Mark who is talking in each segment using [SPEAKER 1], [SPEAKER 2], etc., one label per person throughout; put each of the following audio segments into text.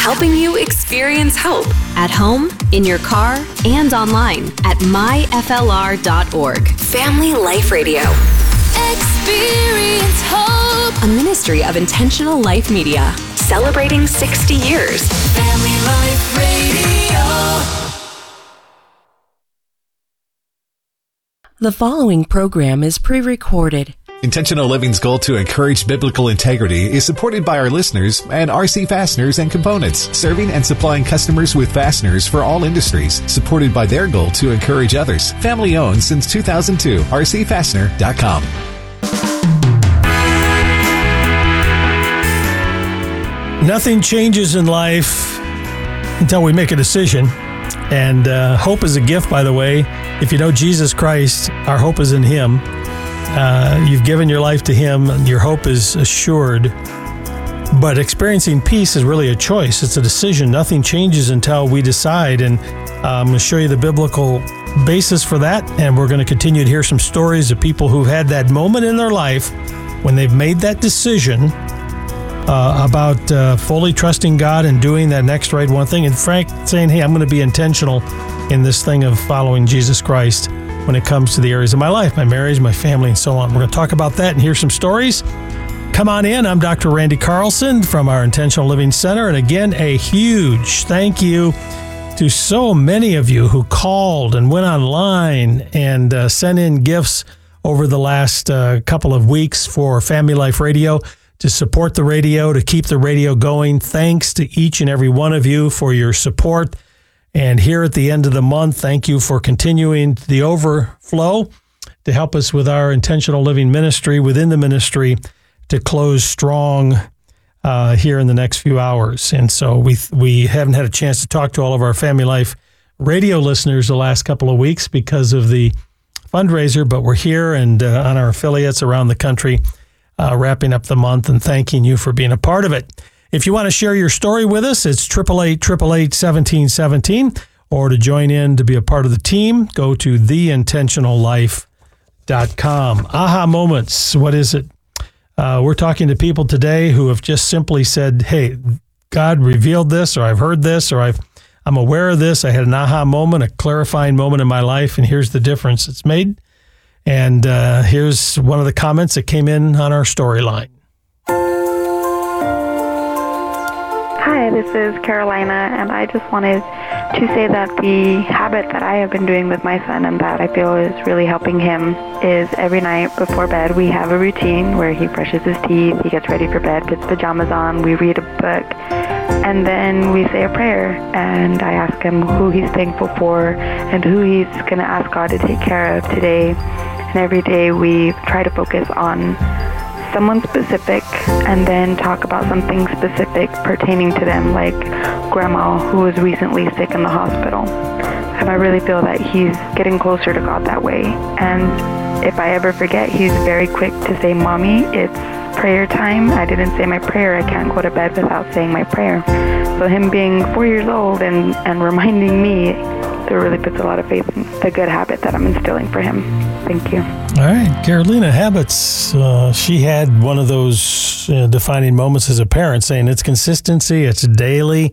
[SPEAKER 1] helping you experience hope at home, in your car, and online at myflr.org. Family Life Radio. Experience hope. A ministry of Intentional Life Media. Celebrating 60 years. Family Life Radio. The following program is pre-recorded.
[SPEAKER 2] Intentional Living's goal to encourage biblical integrity is supported by our listeners and RC Fasteners and Components, serving and supplying customers with fasteners for all industries, supported by their goal to encourage others. Family owned since 2002, rcfastener.com.
[SPEAKER 3] Nothing changes in life until we make a decision. And hope is a gift, by the way. If you know Jesus Christ, our hope is in Him. You've given your life to Him. Your hope is assured. But experiencing peace is really a choice. It's a decision. Nothing changes until we decide. And I'm going to show you the biblical basis for that. And we're going to continue to hear some stories of people who've had that moment in their life when they've made that decision about fully trusting God and doing that next right one thing. And Frank saying, hey, I'm going to be intentional in this thing of following Jesus Christ when it comes to the areas of my life, my marriage, my family, and so on. We're going to talk about that and hear some stories. Come on in. I'm Dr. Randy Carlson from our Intentional Living Center. And again, a huge thank you to so many of you who called and went online and sent in gifts over the last couple of weeks for Family Life Radio, to support the radio, to keep the radio going. Thanks to each and every one of you for your support. And here at the end of the month, thank you for continuing the overflow to help us with our intentional living ministry within the ministry to close strong here in the next few hours. And so we haven't had a chance to talk to all of our Family Life Radio listeners the last couple of weeks because of the fundraiser, but we're here and on our affiliates around the country wrapping up the month and thanking you for being a part of it. If you want to share your story with us, it's 888-888-1717, or to join in to be a part of the team, go to theintentionallife.com. Aha moments, what is it? We're talking to people today who have just simply said, hey, God revealed this, or I've heard this, or I'm aware of this. I had an aha moment, a clarifying moment in my life, and here's the difference it's made. And here's one of the comments that came in on our storyline.
[SPEAKER 4] Hi, this is Carolina, and I just wanted to say that the habit that I have been doing with my son and that I feel is really helping him is every night before bed we have a routine where he brushes his teeth, he gets ready for bed, puts pajamas on, we read a book, and then we say a prayer, and I ask him who he's thankful for and who he's going to ask God to take care of today. And every day we try to focus on someone specific and then talk about something specific pertaining to them, like Grandma who was recently sick in the hospital. And I really feel that he's getting closer to God that way. And if I ever forget, he's very quick to say, Mommy, it's prayer time. I didn't say my prayer. I can't go to bed without saying my prayer. So him being 4 years old and reminding me, it really puts a lot of faith in the good habit that I'm instilling for him. Thank you.
[SPEAKER 3] All right, Carolina, habits. She had one of those defining moments as a parent, saying it's consistency, it's daily.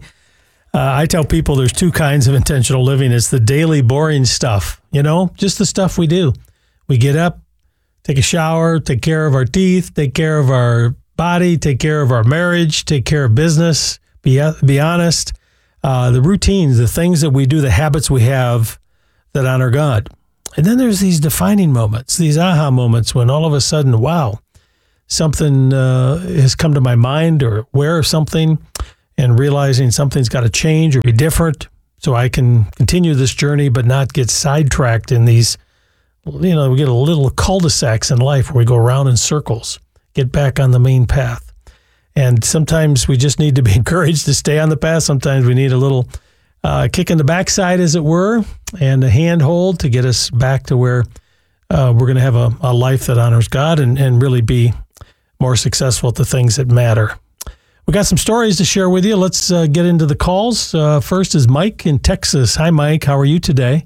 [SPEAKER 3] I tell people there's two kinds of intentional living. It's the daily boring stuff, just the stuff we do. We get up, take a shower, take care of our teeth, take care of our body, take care of our marriage, take care of business, be honest. The routines, the things that we do, the habits we have that honor God. And then there's these defining moments, these aha moments when all of a sudden, wow, something has come to my mind or aware of something and realizing something's got to change or be different so I can continue this journey but not get sidetracked in these, we get a little cul-de-sacs in life where we go around in circles, get back on the main path. And sometimes we just need to be encouraged to stay on the path. Sometimes we need a little kick in the backside, as it were, and a handhold to get us back to where we're going to have a life that honors God and really be more successful at the things that matter. We got some stories to share with you. Let's get into the calls. First is Mike in Texas. Hi, Mike. How are you today?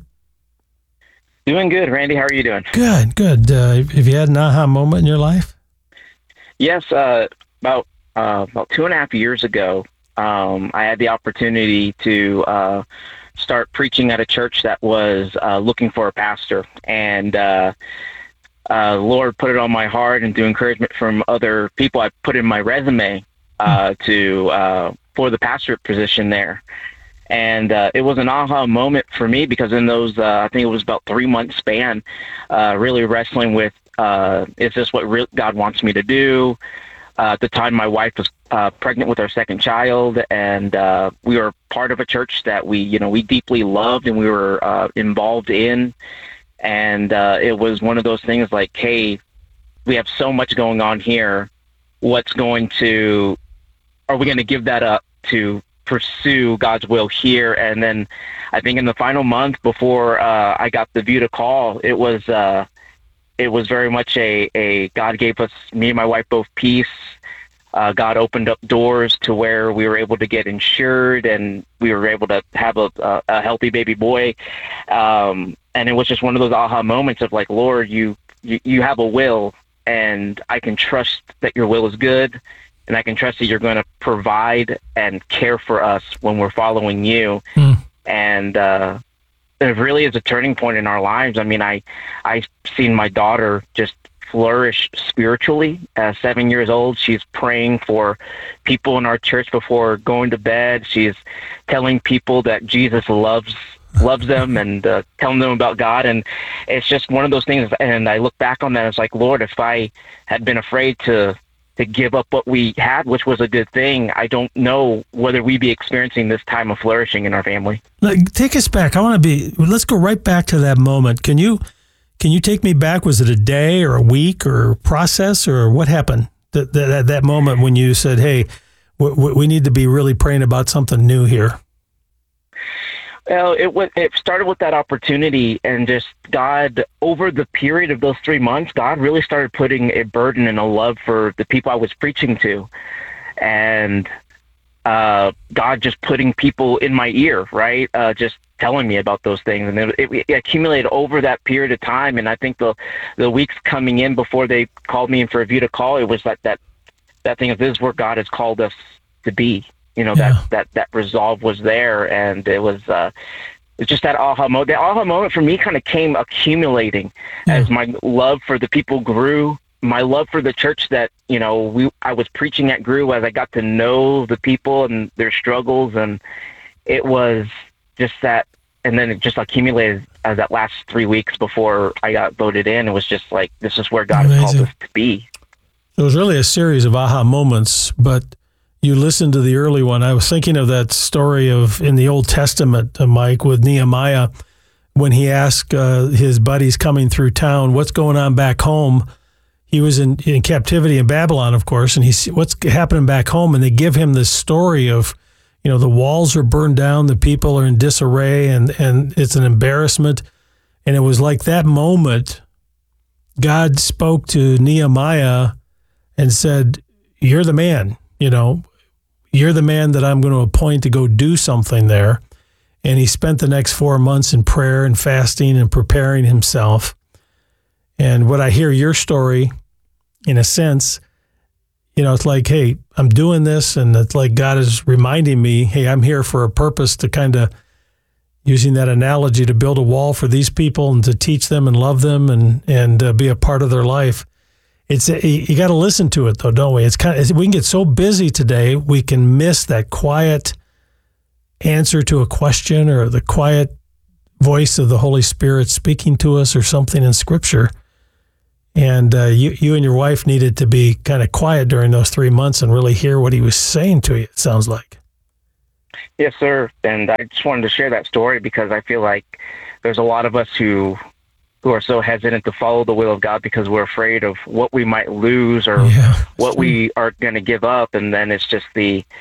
[SPEAKER 5] Doing good, Randy. How are you doing?
[SPEAKER 3] Good. Have you had an aha moment in your life?
[SPEAKER 5] Yes. About 2.5 years ago, I had the opportunity to start preaching at a church that was looking for a pastor, and Lord put it on my heart, and through encouragement from other people, I put in my resume for the pastorate position there. And it was an aha moment for me, because in those, I think it was about 3-month span, really wrestling with, is this what God wants me to do? At the time, my wife was pregnant with our second child, and we were part of a church that we deeply loved and we were involved in. And it was one of those things like, hey, we have so much going on here. Are we going to give that up to pursue God's will here? And then I think in the final month before I got the view to call, it was very much a God gave us, me and my wife, both peace. God opened up doors to where we were able to get insured, and we were able to have a healthy baby boy. And it was just one of those aha moments of like, Lord, you have a will, and I can trust that your will is good, and I can trust that you're going to provide and care for us when we're following you. And it really is a turning point in our lives. I mean, I've seen my daughter just flourish spiritually. 7 years old, she's praying for people in our church before going to bed. She's telling people that Jesus loves them and telling them about God. And it's just one of those things. And I look back on that, it's like, Lord, if I had been afraid to give up what we had, which was a good thing, I don't know whether we'd be experiencing this time of flourishing in our family.
[SPEAKER 3] Take us back. Let's go right back to that moment. Can you take me back? Was it a day or a week or a process, or what happened? That moment when you said, hey, we need to be really praying about something new here.
[SPEAKER 5] Well, it started with that opportunity, and just God, over the period of those 3 months, God really started putting a burden and a love for the people I was preaching to. And God just putting people in my ear, right? Just telling me about those things. And it accumulated over that period of time. And I think the weeks coming in before they called me in for a view to call, it was like that thing of, this is where God has called us to be. That resolve was there, and it was just that aha moment. The aha moment for me kind of came accumulating as my love for the people grew. My love for the church that I was preaching at grew as I got to know the people and their struggles, and it was just that. And then it just accumulated as that last 3 weeks before I got voted in. It was just like, this is where God has called us to be.
[SPEAKER 3] It was really a series of aha moments, but you listened to the early one. I was thinking of that story in the Old Testament, Mike, with Nehemiah, when he asked his buddies coming through town, what's going on back home? He was in captivity in Babylon, of course, and what's happening back home? And they give him this story of, the walls are burned down, the people are in disarray, and it's an embarrassment. And it was like that moment, God spoke to Nehemiah and said, you're the man, you're the man that I'm going to appoint to go do something there. And he spent the next 4 months in prayer and fasting and preparing himself. And when I hear your story, in a sense, it's like, hey, I'm doing this, and it's like God is reminding me, hey, I'm here for a purpose, to kind of, using that analogy, to build a wall for these people and to teach them and love them and be a part of their life. You got to listen to it, though, don't we? We can get so busy today, we can miss that quiet answer to a question, or the quiet voice of the Holy Spirit speaking to us, or something in Scripture. And you and your wife needed to be kind of quiet during those 3 months and really hear what he was saying to you, it sounds like.
[SPEAKER 5] Yes, sir. And I just wanted to share that story because I feel like there's a lot of us who are so hesitant to follow the will of God because we're afraid of what we might lose or what we are going to give up. And then it's just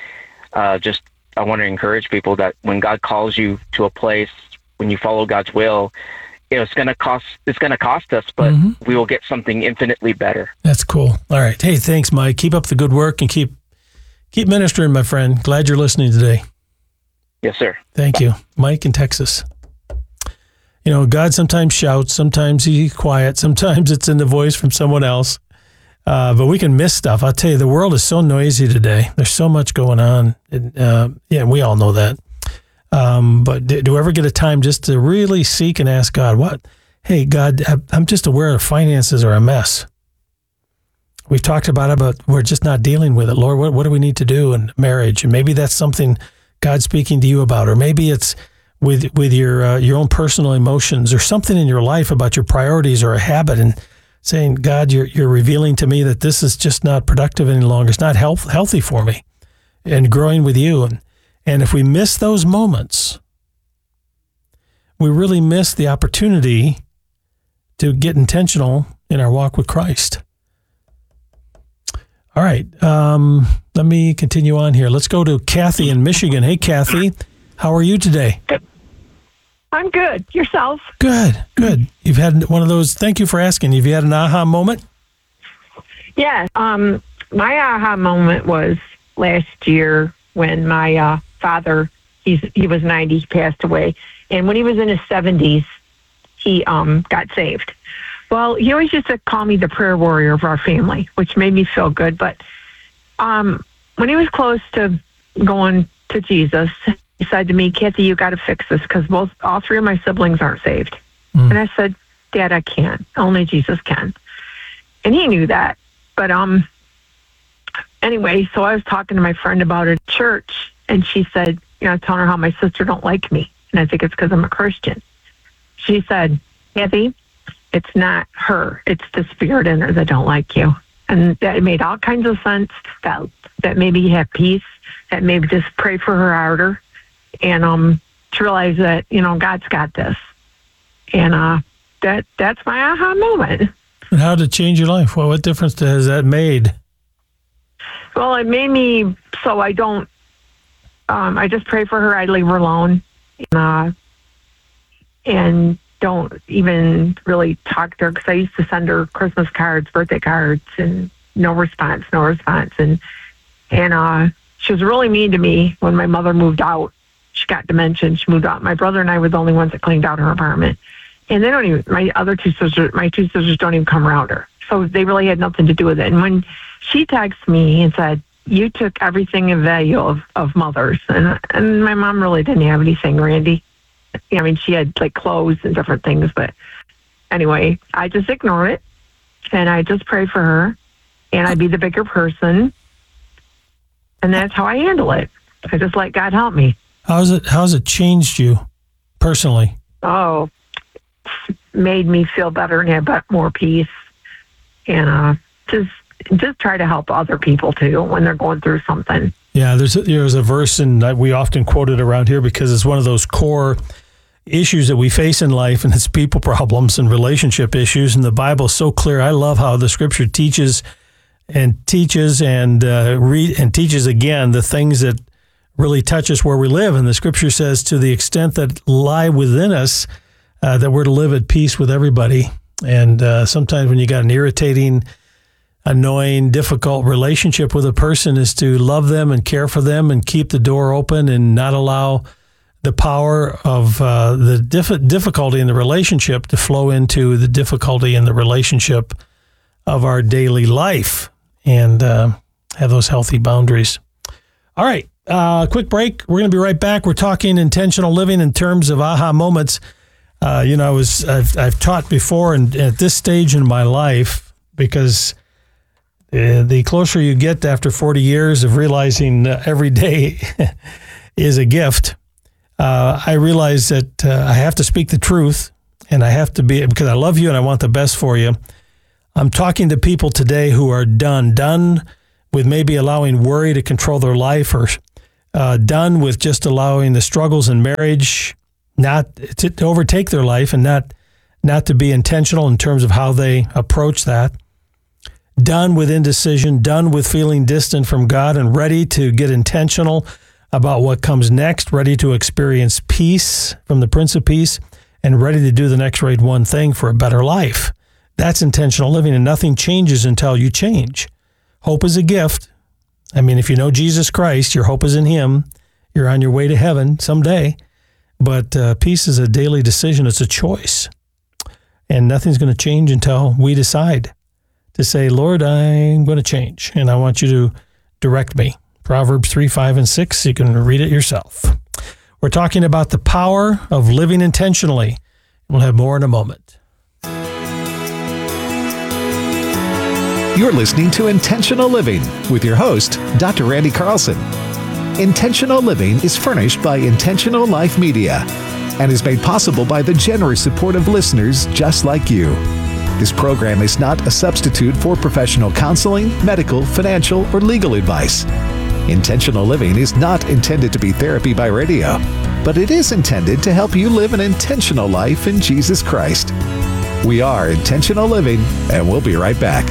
[SPEAKER 5] I want to encourage people that when God calls you to a place, when you follow God's will, it's going to cost us, but we will get something infinitely better.
[SPEAKER 3] That's cool. All right. Hey, thanks, Mike. Keep up the good work and keep ministering, my friend. Glad you're listening today.
[SPEAKER 5] Yes, sir.
[SPEAKER 3] Thank you. Mike in Texas. God sometimes shouts, sometimes he's quiet, sometimes it's in the voice from someone else. But we can miss stuff. I'll tell you, the world is so noisy today. There's so much going on. We all know that. But do you ever get a time just to really seek and ask God, what? Hey, God, I'm just aware of finances are a mess. We've talked about it, but we're just not dealing with it. Lord, what do we need to do in marriage? And maybe that's something God's speaking to you about, or maybe it's with your own personal emotions, or something in your life about your priorities or a habit, and saying, God, you're revealing to me that this is just not productive any longer. It's not healthy for me, and growing with you. And if we miss those moments, we really miss the opportunity to get intentional in our walk with Christ. All right. Let me continue on here. Let's go to Kathy in Michigan. Hey, Kathy, how are you today?
[SPEAKER 6] Good. I'm good. Yourself?
[SPEAKER 3] Good. You've had one of those, thank you for asking. Have you had an aha moment?
[SPEAKER 6] Yeah. My aha moment was last year when my father, he was 90, he passed away. And when he was in his 70s, he got saved. Well, he always used to call me the prayer warrior of our family, which made me feel good. But when he was close to going to Jesus, he said to me, Kathy, you got to fix this because all three of my siblings aren't saved. And I said, Dad, I can't. Only Jesus can. And he knew that. But anyway, so I was talking to my friend about it at church, and she said, telling her how my sister don't like me. And I think it's because I'm a Christian. She said, Kathy, it's not her. It's the spirit in her that don't like you. And that made all kinds of sense, that maybe you have peace, that maybe just pray for her harder, and to realize that, God's got this. And that's my aha moment.
[SPEAKER 3] And how did it change your life? Well, what difference has that made?
[SPEAKER 6] Well, it made me so I don't, I just pray for her. I leave her alone, and don't even really talk to her because I used to send her Christmas cards, birthday cards, and no response. And she was really mean to me when my mother moved out. She got dementia. She moved out. My brother and I were the only ones that cleaned out her apartment. And they don't even, my two sisters don't even come around her. So they really had nothing to do with it. And when she texted me and said, you took everything of value of mothers. And my mom really didn't have anything, Randy. She had like clothes and different things. But anyway, I just ignored it. And I just pray for her. And I be the bigger person. And that's how I handle it. I just let God help me.
[SPEAKER 3] How's it changed you personally?
[SPEAKER 6] Oh, it's made me feel better and have more peace. And just try to help other people too when they're going through something. Yeah,
[SPEAKER 3] there's a verse that we often quote it around here because it's one of those core issues that we face in life, and it's people problems and relationship issues. And the Bible's so clear. I love how the Scripture teaches and teaches again the things that really touch us where we live. And the Scripture says, to the extent that lie within us, that we're to live at peace with everybody. And sometimes when you got an irritating, annoying, difficult relationship with a person, is to love them and care for them and keep the door open and not allow the power of the difficulty in the relationship to flow into the difficulty in the relationship of our daily life, and have those healthy boundaries. All right, quick break. We're going to be right back. We're talking intentional living in terms of aha moments. I've taught before, and at this stage in my life, because the closer you get after 40 years of realizing every day is a gift, I realize that I have to speak the truth, and I have to be, because I love you and I want the best for you. I'm talking to people today who are done with maybe allowing worry to control their life, or done with just allowing the struggles in marriage not to overtake their life, and not to be intentional in terms of how they approach that. Done with indecision, done with feeling distant from God, and ready to get intentional about what comes next, ready to experience peace from the Prince of Peace, and ready to do the next right one thing for a better life. That's intentional living, and nothing changes until you change. Hope is a gift. If you know Jesus Christ, your hope is in Him. You're on your way to heaven someday. But peace is a daily decision. It's a choice. And nothing's going to change until we decide to say, Lord, I'm going to change, and I want you to direct me. Proverbs 3, 5, and 6. You can read it yourself. We're talking about the power of living intentionally. We'll have more in a moment.
[SPEAKER 2] You're listening to Intentional Living with your host, Dr. Randy Carlson. Intentional Living is furnished by Intentional Life Media and is made possible by the generous support of listeners just like you. This program is not a substitute for professional counseling, medical, financial, or legal advice. Intentional Living is not intended to be therapy by radio, but it is intended to help you live an intentional life in Jesus Christ. We are Intentional Living, and we'll be right back.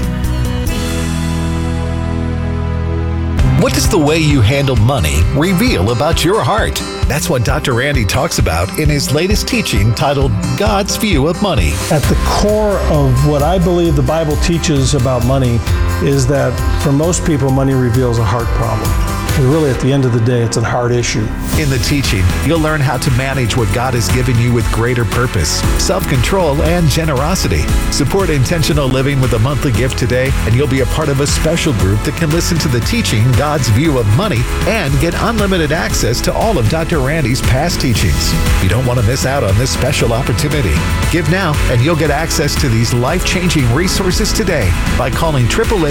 [SPEAKER 2] What does the way you handle money reveal about your heart? That's what Dr. Randy talks about in his latest teaching titled God's View of Money.
[SPEAKER 3] At the core of what I believe the Bible teaches about money is that for most people, money reveals a heart problem. And really, at the end of the day, it's a heart issue.
[SPEAKER 2] In the teaching, you'll learn how to manage what God has given you with greater purpose, self-control, and generosity. Support Intentional Living with a monthly gift today, and you'll be a part of a special group that can listen to the teaching, God's View of Money, and get unlimited access to all of Dr. Randy's past teachings. You don't want to miss out on this special opportunity. Give now, and you'll get access to these life-changing resources today by calling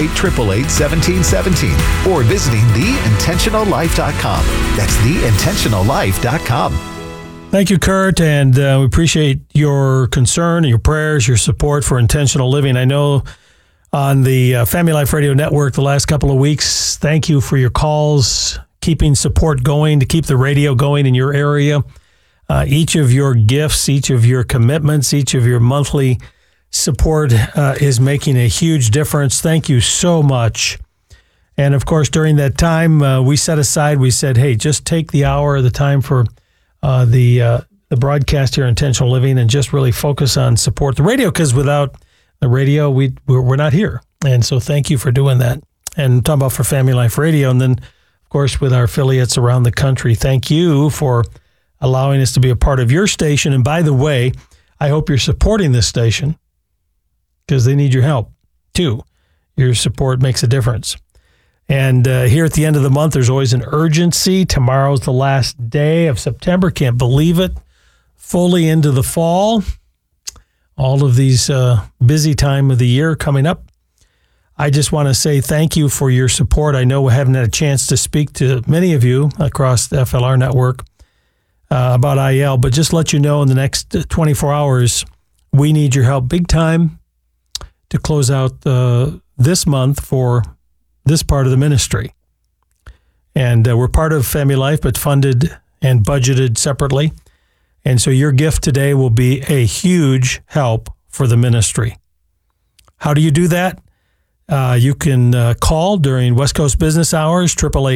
[SPEAKER 2] 888-888-1717 or visiting theintentionallife.com. That's theintentionallife.com.
[SPEAKER 3] Thank you, Kurt, and we appreciate your concern, your prayers, your support for intentional living. I know on the Family Life Radio Network the last couple of weeks, thank you for your calls, keeping support going to keep the radio going in your area. Each of your gifts, each of your commitments, each of your monthly support is making a huge difference. Thank you so much. And of course, during that time, we said, hey, just take the hour of the time for the broadcast here, Intentional Living, and just really focus on support the radio, because without the radio, we're not here. And so thank you for doing that. And I'm talking about for Family Life Radio. And then, of course, with our affiliates around the country, thank you for allowing us to be a part of your station. And by the way, I hope you're supporting this station, because they need your help too. Your support makes a difference. And here at the end of the month, there's always an urgency. Tomorrow's the last day of September. Can't believe it. Fully into the fall. All of these busy time of the year coming up. I just want to say thank you for your support. I know we haven't had a chance to speak to many of you across the FLR network about IL, but just let you know in the next 24 hours, we need your help big time to close out this month for this part of the ministry. And we're part of Family Life, but funded and budgeted separately. And so your gift today will be a huge help for the ministry. How do you do that? You can call during West Coast business hours,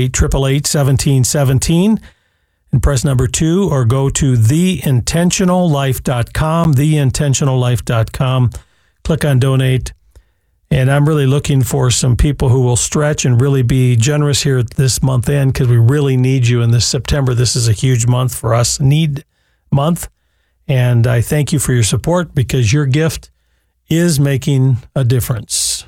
[SPEAKER 3] 888-888-1717, and press number 2, or go to theintentionallife.com, theintentionallife.com. Click on donate. And I'm really looking for some people who will stretch and really be generous here this month end, because we really need you in this September. This is a huge month for us, need month. And I thank you for your support, because your gift is making a difference.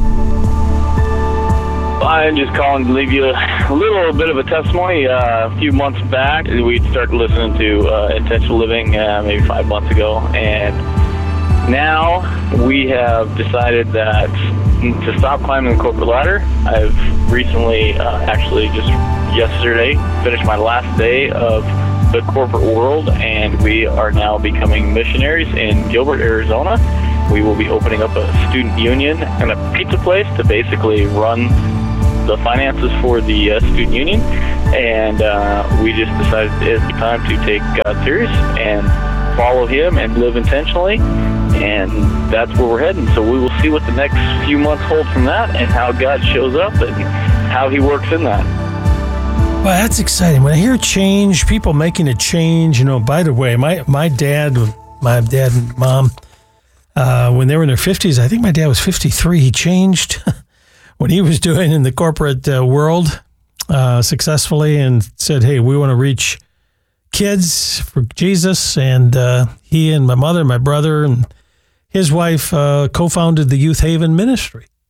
[SPEAKER 7] I'm just calling to leave you a little bit of a testimony. A few months back, we started listening to Intentional Living maybe 5 months ago, and now we have decided that to stop climbing the corporate ladder. I've recently, actually just yesterday, finished my last day of the corporate world, and we are now becoming missionaries in Gilbert, Arizona. We will be opening up a student union and a pizza place to basically run the finances for the student union, and we just decided it's time to take God serious and follow Him and live intentionally, and that's where we're heading. So we will see what the next few months hold from that, and how God shows up and how He works in that.
[SPEAKER 3] Well, that's exciting. When I hear change, people making a change, by the way, my dad and mom, when they were in their 50s, I think my dad was 53, he changed what he was doing in the corporate world successfully, and said, hey, we want to reach kids for Jesus. And he and my mother, my brother, and his wife co-founded the Youth Haven Ministry.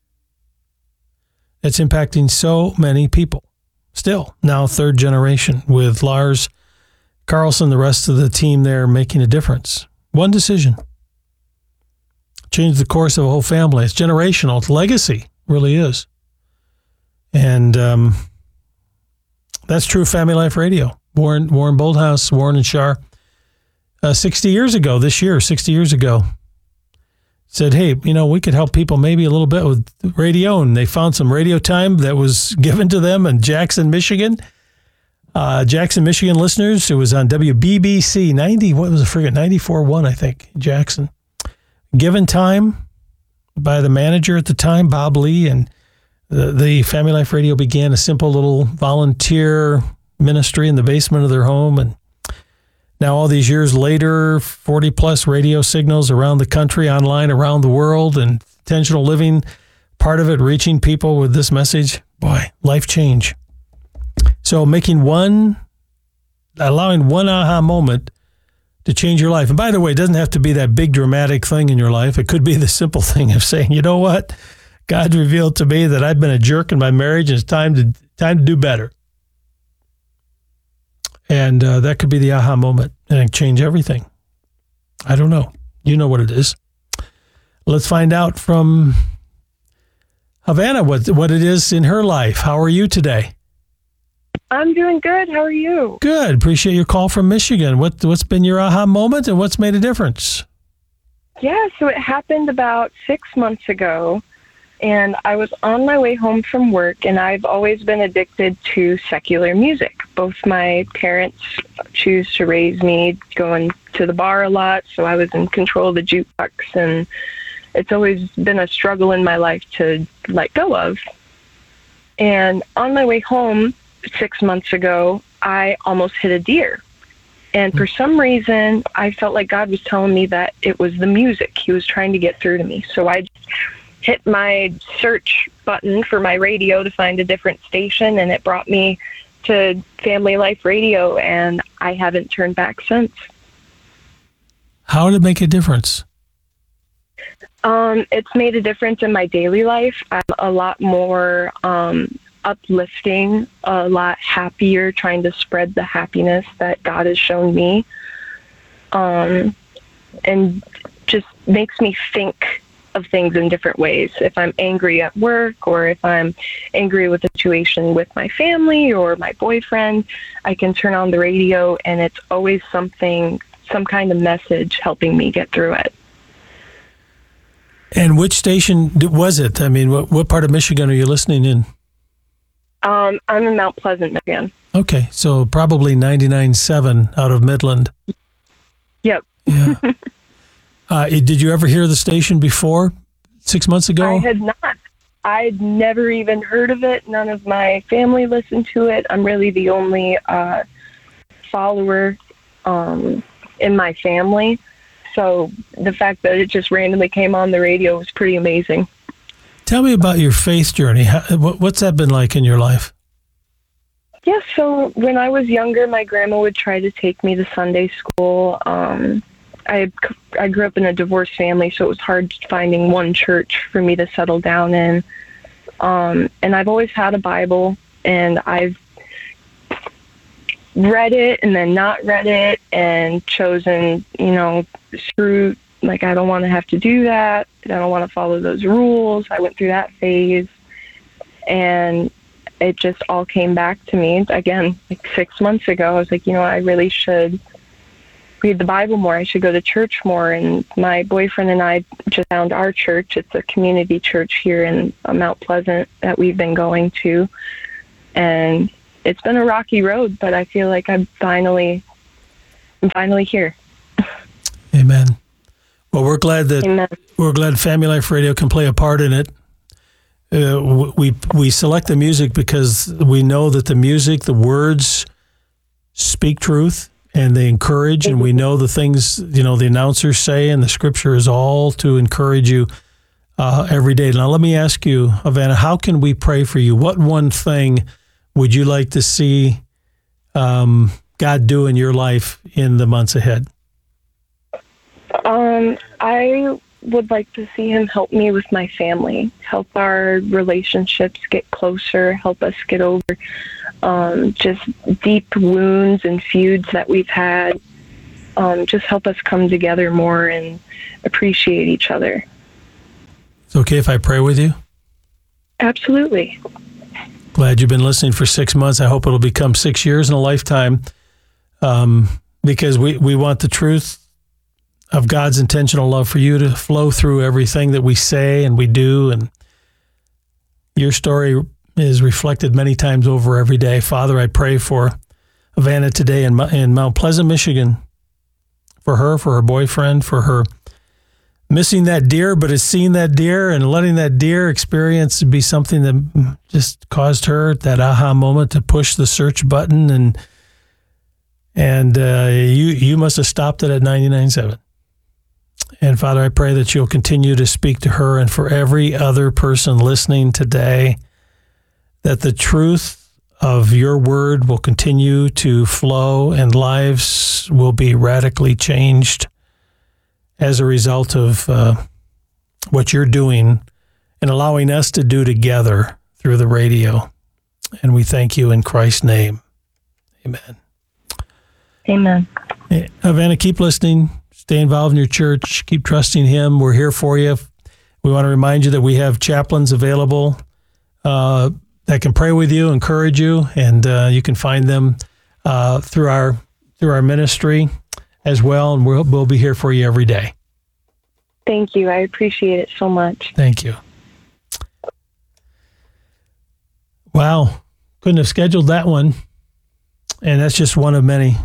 [SPEAKER 3] It's impacting so many people. Still, now third generation with Lars Carlson, the rest of the team there making a difference. One decision. Changed the course of a whole family. It's generational. It's legacy. Really is. And that's true Family Life Radio. Warren Bolthouse, Warren and Shar, 60 years ago, this year, 60 years ago, said, hey, we could help people maybe a little bit with radio. And they found some radio time that was given to them in Jackson, Michigan. Jackson, Michigan listeners, it was on WBBC 94.1, I think, Jackson. Given time by the manager at the time, Bob Lee, and the Family Life Radio began a simple little volunteer ministry in the basement of their home. And now all these years later, 40 plus radio signals around the country, online, around the world, and intentional living, part of it reaching people with this message. Boy, life change. So allowing one aha moment to change your life. And by the way, it doesn't have to be that big dramatic thing in your life. It could be the simple thing of saying, you know what? God revealed to me that I've been a jerk in my marriage and it's time to do better. And that could be the aha moment and change everything. I don't know. You know what it is. Let's find out from Havana what it is in her life. How are you today?
[SPEAKER 8] I'm doing good. How are you?
[SPEAKER 3] Good. Appreciate your call from Michigan. What's been your aha moment and what's made a difference?
[SPEAKER 8] Yeah, so it happened about 6 months ago, and I was on my way home from work, and I've always been addicted to secular music. Both my parents choose to raise me going to the bar a lot, so I was in control of the jukebox, and it's always been a struggle in my life to let go of. And on my way home 6 months ago, I almost hit a deer. And for some reason, I felt like God was telling me that it was the music. He was trying to get through to me. So I hit my search button for my radio to find a different station, and it brought me to Family Life Radio, and I haven't turned back since.
[SPEAKER 3] How did it make a difference?
[SPEAKER 8] It's made a difference in my daily life. I'm a lot more uplifting, a lot happier, trying to spread the happiness that God has shown me, and just makes me think of things in different ways. If I'm angry at work, or if I'm angry with a situation with my family or my boyfriend, I can turn on the radio, and it's always some kind of message helping me get through it.
[SPEAKER 3] And which station was it? I mean, what part of Michigan are you listening in?
[SPEAKER 8] I'm in Mount Pleasant, Michigan.
[SPEAKER 3] Okay, so probably 99.7 out of Midland.
[SPEAKER 8] Yep.
[SPEAKER 3] Yeah. Did you ever hear the station before 6 months ago?
[SPEAKER 8] I had not. I'd never even heard of it. None of my family listened to it. I'm really the only follower in my family. So the fact that it just randomly came on the radio was pretty amazing.
[SPEAKER 3] Tell me about your faith journey. What's that been like in your life?
[SPEAKER 8] Yeah, so when I was younger, my grandma would try to take me to Sunday school. I grew up in a divorced family, so it was hard finding one church for me to settle down in. And I've always had a Bible, and I've read it and then not read it and chosen, screw, like, I don't want to have to do that. I don't want to follow those rules. I went through that phase, and it just all came back to me again, like 6 months ago. I was like, I really should read the Bible more. I should go to church more. And my boyfriend and I just found our church. It's a community church here in Mount Pleasant that we've been going to. And it's been a rocky road, but I feel like I'm finally here.
[SPEAKER 3] Amen. Well, we're glad that Family Life Radio can play a part in it. We select the music because we know that the music, the words speak truth and they encourage, and we know the things, the announcers say, and the scripture is all to encourage you every day. Now, let me ask you, Havana, how can we pray for you? What one thing would you like to see God do in your life in the months ahead?
[SPEAKER 8] I would like to see him help me with my family, help our relationships get closer, help us get over just deep wounds and feuds that we've had. Just help us come together more and appreciate each other.
[SPEAKER 3] It's okay if I pray with you?
[SPEAKER 8] Absolutely.
[SPEAKER 3] Glad you've been listening for 6 months. I hope it'll become 6 years and a lifetime, because we want the truth of God's intentional love for you to flow through everything that we say and we do. And your story is reflected many times over every day. Father, I pray for Vanna today in Mount Pleasant, Michigan, for her boyfriend, for her missing that deer, but has seen that deer and letting that deer experience be something that just caused her that aha moment to push the search button. And you must have stopped it at 99.7. And Father, I pray that you'll continue to speak to her and for every other person listening today, that the truth of your word will continue to flow and lives will be radically changed as a result of what you're doing and allowing us to do together through the radio. And we thank you in Christ's name. Amen.
[SPEAKER 8] Amen.
[SPEAKER 3] Vanna, keep listening. Stay involved in your church. Keep trusting him. We're here for you. We want to remind you that we have chaplains available that can pray with you, encourage you, and you can find them through our ministry as well, and we'll be here for you every day.
[SPEAKER 8] Thank you. I appreciate it so much.
[SPEAKER 3] Thank you. Wow. Couldn't have scheduled that one. And that's just one of many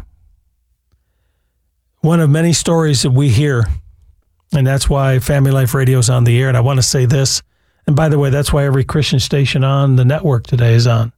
[SPEAKER 3] stories that we hear. And that's why Family Life Radio is on the air. And I want to say this. And by the way, that's why every Christian station on the network today is on.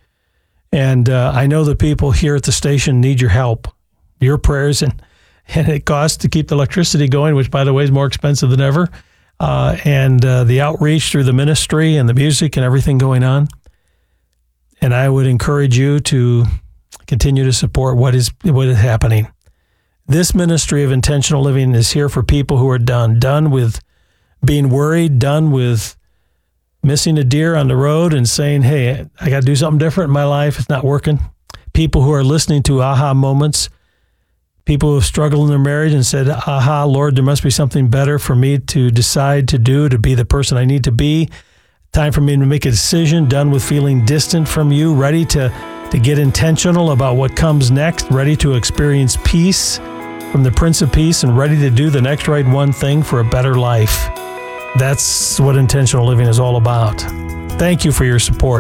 [SPEAKER 3] And I know the people here at the station need your help, your prayers, and it costs to keep the electricity going, which, by the way, is more expensive than ever, and the outreach through the ministry and the music and everything going on. And I would encourage you to continue to support what is happening. This ministry of intentional living is here for people who are done with being worried, done with missing a deer on the road and saying, hey, I got to do something different in my life. It's not working. People who are listening to aha moments, people who have struggled in their marriage and said, aha, Lord, there must be something better for me to decide to do, to be the person I need to be. Time for me to make a decision, done with feeling distant from you, ready to get intentional about what comes next, ready to experience peace from the Prince of Peace, and ready to do the next right one thing for a better life. That's what intentional living is all about. Thank you for your support.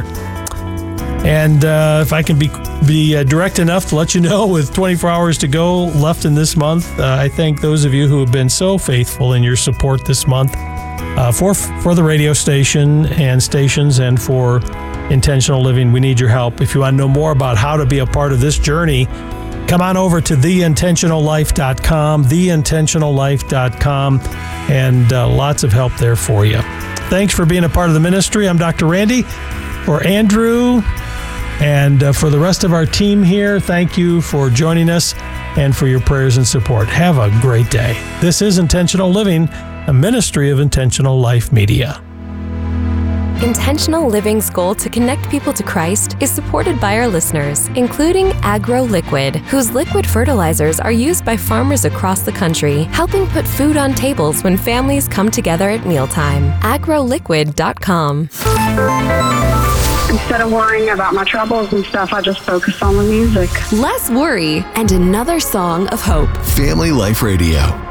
[SPEAKER 3] And if I can be direct enough to let you know, with 24 hours to go left in this month, I thank those of you who have been so faithful in your support this month for the radio station and stations and for intentional living. We need your help. If you want to know more about how to be a part of this journey, come on over to theintentionallife.com, theintentionallife.com, and lots of help there for you. Thanks for being a part of the ministry. I'm Dr. Randy. For Andrew and for the rest of our team here, thank you for joining us and for your prayers and support. Have a great day. This is Intentional Living, a ministry of Intentional Life Media.
[SPEAKER 1] Intentional Living's goal to connect people to Christ is supported by our listeners, including AgroLiquid, whose liquid fertilizers are used by farmers across the country, helping put food on tables when families come together at mealtime. agroliquid.com.
[SPEAKER 9] Instead of worrying about my troubles and stuff, I just focus on the music.
[SPEAKER 1] Less worry and another song of hope.
[SPEAKER 10] Family Life Radio.